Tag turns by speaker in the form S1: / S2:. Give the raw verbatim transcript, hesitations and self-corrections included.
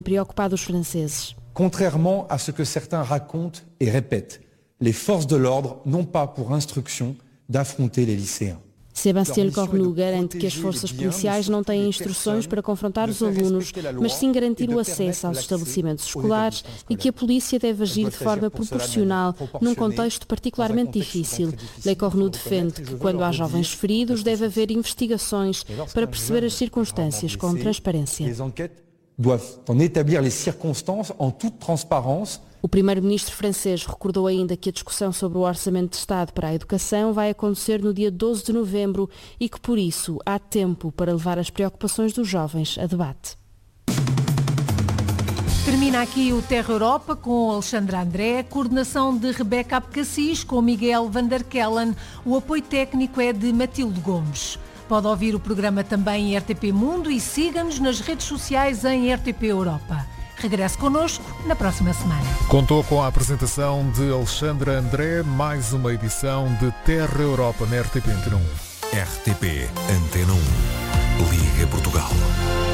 S1: preocupado os franceses.
S2: Contrairement à ce que certains racontent et répètent, les forces de l'ordre n'ont pas pour instruction d'affronter les lycéens.
S1: Sébastien Lecornu garante que as forças policiais não têm instruções para confrontar os alunos, mas sim garantir o acesso aos estabelecimentos escolares e que a polícia deve agir de forma proporcional num contexto particularmente difícil. Lecornu defende que quando há jovens feridos deve haver investigações para perceber as circunstâncias com transparência.
S2: Les enquêtes doivent en établir les circonstances en toute transparence.
S1: O primeiro-ministro francês recordou ainda que a discussão sobre o orçamento de Estado para a educação vai acontecer no dia doze de novembro e que, por isso, há tempo para levar as preocupações dos jovens a debate.
S3: Termina aqui o Terra Europa com Alexandre André, coordenação de Rebeca Abcacis com Miguel van der Kellen, o apoio técnico é de Matilde Gomes. Pode ouvir o programa também em R T P Mundo e siga-nos nas redes sociais em R T P Europa. Regresse connosco na próxima semana.
S4: Contou com a apresentação de Alexandre André, mais uma edição de Terra Europa na R T P Antena um.
S5: R T P Antena um. Liga Portugal.